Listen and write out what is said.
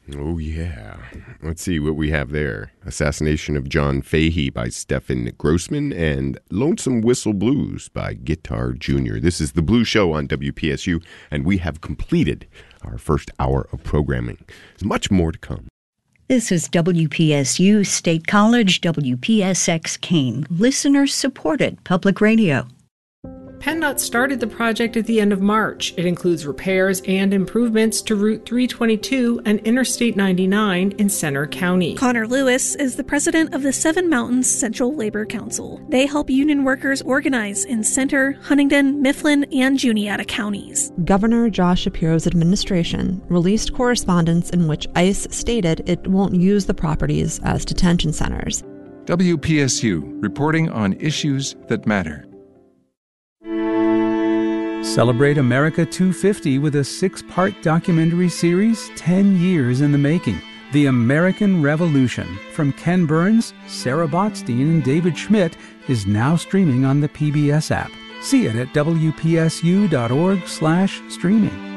Oh, yeah. Let's see what we have there. Assassination of John Fahey by Stephen Grossman and Lonesome Whistle Blues by Guitar Jr. This is The Blues Show on WPSU, and we have completed our first hour of programming. There's much more to come. This is WPSU State College, WPSX Keene, listener-supported public radio. PennDOT started the project at the end of March. It includes repairs and improvements to Route 322 and Interstate 99 in Center County. Connor Lewis is the president of the Seven Mountains Central Labor Council. They help union workers organize in Center, Huntingdon, Mifflin, and Juniata counties. Governor Josh Shapiro's administration released correspondence in which ICE stated it won't use the properties as detention centers. WPSU, reporting on issues that matter. Celebrate America 250 with a 6-part documentary series 10 years in the making. The American Revolution from Ken Burns, Sarah Botstein, and David Schmidt is now streaming on the PBS app. See it at WPSU.org/streaming.